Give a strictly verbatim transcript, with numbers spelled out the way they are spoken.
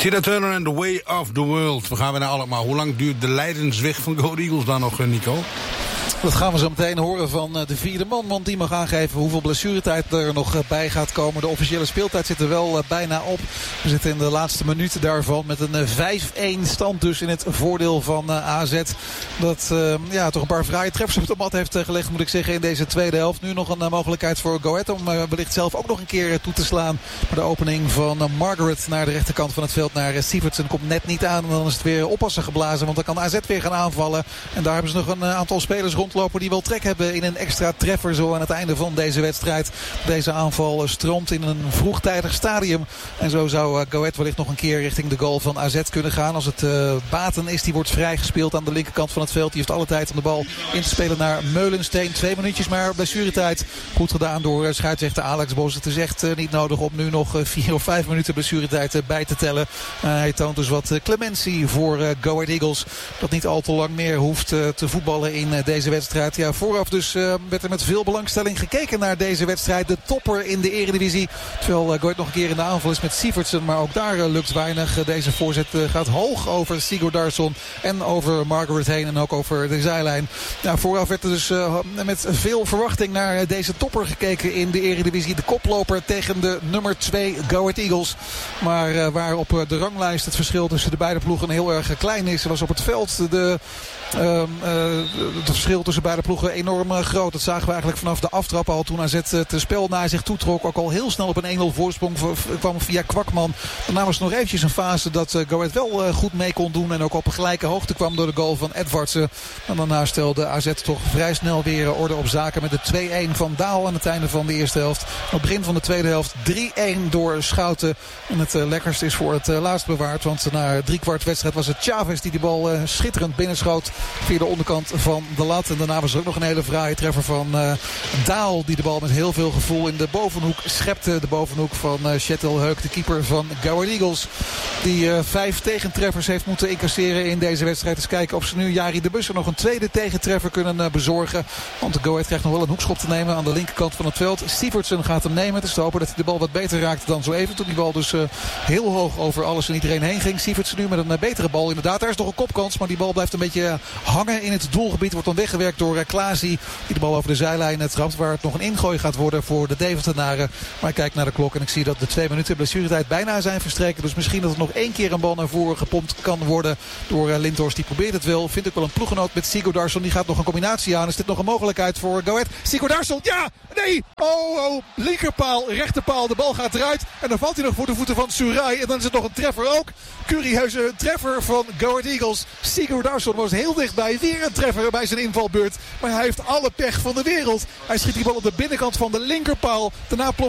Tina Turner and the Way of the World. We gaan weer naar allemaal. Hoe lang duurt de lijdensweg van Go Eagles dan nog, Nico? Dat gaan we zo meteen horen van de vierde man. Want die mag aangeven hoeveel blessuretijd er nog bij gaat komen. De officiële speeltijd zit er wel bijna op. We zitten in de laatste minuten daarvan. Met een vijf-een stand dus in het voordeel van A Z. Dat uh, ja, toch een paar fraaie treffers op de mat heeft gelegd, moet ik zeggen, in deze tweede helft. Nu nog een uh, mogelijkheid voor Go Ahead om uh, wellicht zelf ook nog een keer uh, toe te slaan. Maar de opening van uh, Margaret naar de rechterkant van het veld naar uh, Sievertsen komt net niet aan. En dan is het weer oppassen geblazen. Want dan kan A Z weer gaan aanvallen. En daar hebben ze nog een uh, aantal spelers rondlopen die wel trek hebben in een extra treffer zo aan het einde van deze wedstrijd. Deze aanval stroomt in een vroegtijdig stadium. En zo zou uh, Go Ahead wellicht nog een keer richting de goal van A Z kunnen gaan. Als het uh, Baten is, die wordt vrijgespeeld aan de linkerkant van het veld. Die heeft alle tijd om de bal in te spelen naar Meulensteen. Twee minuutjes maar blessuretijd. Goed gedaan door uh, scheidsrechter Alex Bos. Het is echt uh, niet nodig om nu nog uh, vier of vijf minuten blessuretijd uh, bij te tellen. Uh, hij toont dus wat uh, clementie voor uh, Go Ahead Eagles. Dat niet al te lang meer hoeft uh, te voetballen in uh, deze wedstrijd. Ja, vooraf dus uh, werd er met veel belangstelling gekeken naar deze wedstrijd. De topper in de eredivisie. Terwijl uh, Go Ahead nog een keer in de aanval is met Sievertsen. Maar ook daar uh, lukt weinig. Uh, deze voorzet uh, gaat hoog over Sigurdarsson en over Margaret heen. En ook over de zijlijn. Ja, vooraf werd er dus uh, met veel verwachting naar uh, deze topper gekeken in de eredivisie. De koploper tegen de nummer twee Go Ahead Eagles. Maar uh, waar op uh, de ranglijst het verschil tussen de beide ploegen heel erg klein is, was op het veld de... Uh, uh, het verschil tussen beide ploegen enorm uh, groot. Dat zagen we eigenlijk vanaf de aftrap al toen A Z het spel naar zich toe trok. Ook al heel snel op een één nul voorsprong v- kwam via Kwakman. Daarna was er nog eventjes een fase dat uh, Go Ahead wel uh, goed mee kon doen. En ook op een gelijke hoogte kwam door de goal van Edwardsen. En daarna stelde A Z toch vrij snel weer uh, orde op zaken met de twee-een van Daal aan het einde van de eerste helft. Op het begin van de tweede helft drie-een door Schouten. En het uh, lekkerste is voor het uh, laatst bewaard. Want na drie kwart wedstrijd was het Chavez die de bal uh, schitterend binnenschoot via de onderkant van de lat. En daarna was er ook nog een hele fraaie treffer van uh, Daal. Die de bal met heel veel gevoel in de bovenhoek schepte. De bovenhoek van uh, Shetel Heuk, de keeper van Go Ahead Eagles. Die uh, vijf tegentreffers heeft moeten incasseren in deze wedstrijd. Dus kijken of ze nu Jari de Busser nog een tweede tegentreffer kunnen uh, bezorgen. Want de Go Ahead krijgt nog wel een hoekschop te nemen aan de linkerkant van het veld. Sievertsen gaat hem nemen. Het is te hopen dat hij de bal wat beter raakt dan zo even. Toen die bal dus uh, heel hoog over alles en iedereen heen ging. Sievertsen nu met een uh, betere bal. Inderdaad, daar is nog een kopkans. Maar die bal blijft een beetje uh, hangen in het doelgebied. Wordt dan weggewerkt door uh, Klaasie. Die de bal over de zijlijn trapt. Waar het nog een ingooi gaat worden voor de Deventenaren. Maar ik kijk naar de klok en ik zie dat de twee minuten blessuretijd bijna zijn verstreken. Dus misschien dat er nog één keer een bal naar voren gepompt kan worden door uh, Lindhorst. Die probeert het wel. Vind ik wel een ploeggenoot met Sigurdarsson. Die gaat nog een combinatie aan. Is dit nog een mogelijkheid voor Go Ahead? Sigurdarsson, ja! Nee! Oh, oh, linkerpaal, rechterpaal. De bal gaat eruit. En dan valt hij nog voor de voeten van Surai. En dan is het nog een treffer ook. Curieuze treffer van Go Ahead Eagles. Sigurdarsson was heel dichtbij. Weer een treffer bij zijn invalbeurt. Maar hij heeft alle pech van de wereld. Hij schiet die bal op de binnenkant van de linkerpaal. Daarna ploft